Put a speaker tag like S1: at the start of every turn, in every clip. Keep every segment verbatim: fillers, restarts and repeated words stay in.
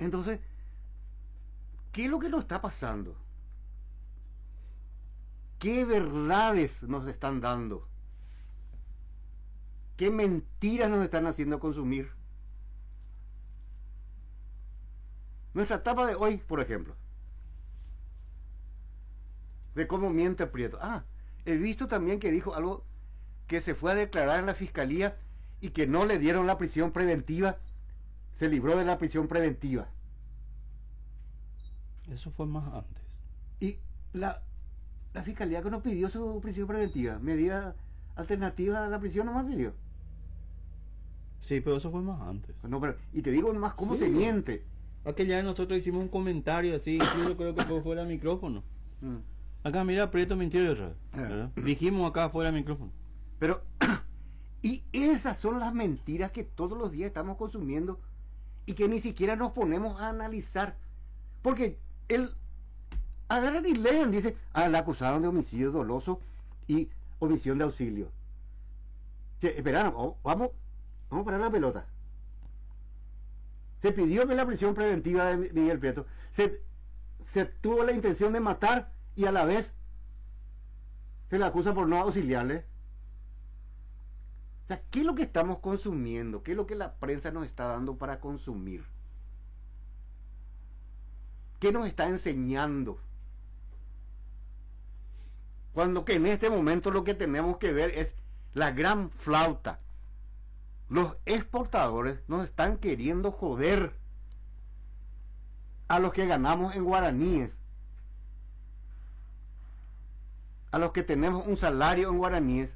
S1: Entonces, ¿qué es lo que nos está pasando? ¿Qué verdades nos están dando? ¿Qué mentiras nos están haciendo consumir? Nuestra etapa de hoy, por ejemplo, de cómo miente Prieto. Ah, he visto también que dijo algo, que se fue a declarar en la fiscalía y que no le dieron la prisión preventiva, se libró de la prisión preventiva.
S2: Eso fue más antes.
S1: Y la, la fiscalía que no pidió su prisión preventiva, medida alternativa a la prisión, no más pidió.
S2: Sí, pero eso fue más antes.
S1: No, pero, y te digo más cómo
S2: Sí.
S1: se miente.
S2: Aquella vez nosotros hicimos un comentario así, incluso creo que fue fuera del micrófono.
S1: Mm.
S2: Acá, mira, Prieto mintió otra vez, ¿verdad? Dijimos acá fuera del micrófono.
S1: Pero, y esas son las mentiras que todos los días estamos consumiendo y que ni siquiera nos ponemos a analizar. Porque él, agarran y leen, dice, ah, la acusaron de homicidio doloso y omisión de auxilio. Sí, espera, oh, vamos, vamos a parar la pelota. Se pidió la prisión preventiva de Miguel Prieto. Se, se tuvo la intención de matar y a la vez se le acusa por no auxiliarle. O sea, ¿qué es lo que estamos consumiendo? ¿Qué es lo que la prensa nos está dando para consumir? ¿Qué nos está enseñando? Cuando que en este momento lo que tenemos que ver es la gran flauta. Los exportadores nos están queriendo joder a los que ganamos en guaraníes, a los que tenemos un salario en guaraníes,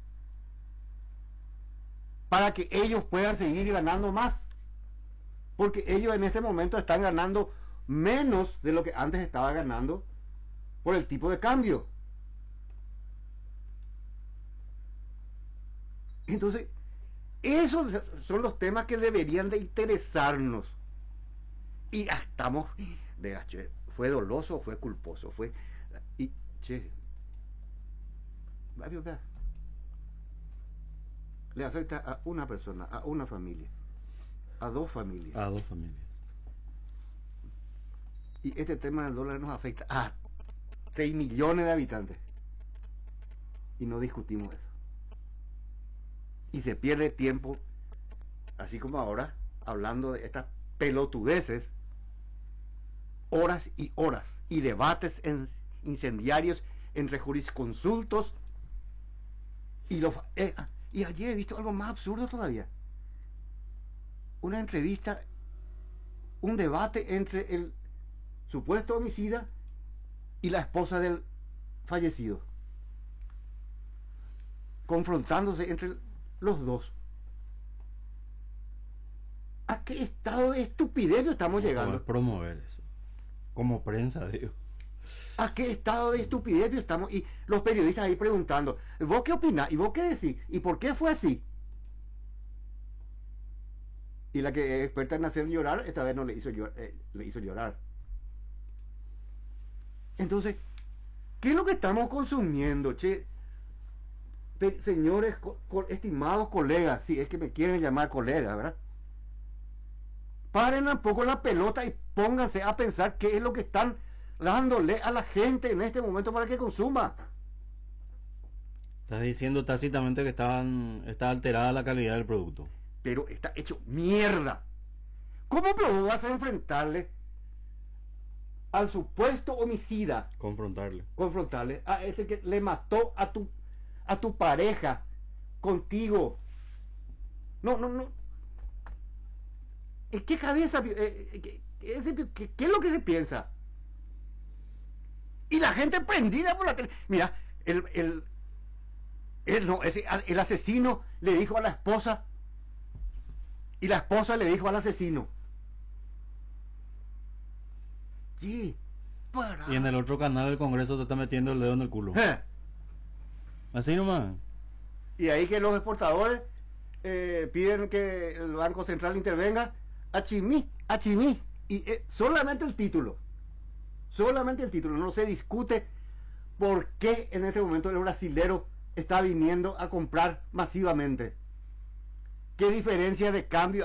S1: para que ellos puedan seguir ganando más, porque ellos en este momento están ganando menos de lo que antes estaba ganando por el tipo de cambio. Entonces, esos son los temas que deberían de interesarnos. Y ah, estamos de che, fue doloso, fue culposo, fue y che, le afecta a una persona, a una familia, a dos familias.
S2: A dos familias.
S1: Y este tema del dólar nos afecta a seis millones de habitantes. Y no discutimos eso. Y se pierde tiempo, así como ahora, hablando de estas pelotudeces, horas y horas, y debates en, incendiarios entre jurisconsultos, y, los, eh, y ayer he visto algo más absurdo todavía. Una entrevista, un debate entre el supuesto homicida y la esposa del fallecido, confrontándose entre los dos. ¿A qué estado de estupidez estamos llegando?
S2: No, promover eso como prensa, digo.
S1: ¿A qué estado de estupidez estamos? Y los periodistas ahí preguntando, ¿vos qué opinás? ¿Y vos qué decís? ¿Y por qué fue así? Y la que es experta en hacer llorar, esta vez no le hizo llorar, eh, le hizo llorar. Entonces, ¿qué es lo que estamos consumiendo, che? Señores, co co estimados colegas, si es que me quieren llamar colegas, ¿verdad? Paren un poco la pelota y pónganse a pensar qué es lo que están dándole a la gente en este momento para que consuma.
S2: Estás diciendo tácitamente que estaban, está alterada la calidad del producto.
S1: Pero está hecho mierda. ¿Cómo vos vas a enfrentarle al supuesto homicida?
S2: Confrontarle.
S1: Confrontarle a ese que le mató a tu a tu pareja contigo. No, no, no. ¿En qué cabeza? Eh, ¿qué, qué, qué, ¿Qué es lo que se piensa? Y la gente prendida por la tele. Mira, el, el, el, no, ese, el asesino le dijo a la esposa y la esposa le dijo al asesino. Sí, para.
S2: Y en el otro canal del Congreso te está metiendo el dedo en el culo.
S1: ¿Eh?
S2: Así nomás.
S1: Y ahí que los exportadores eh, piden que el Banco Central intervenga. Achimí, achimí. Y eh, solamente el título. Solamente el título. No se discute por qué en este momento el brasilero está viniendo a comprar masivamente. ¿Qué diferencia de cambio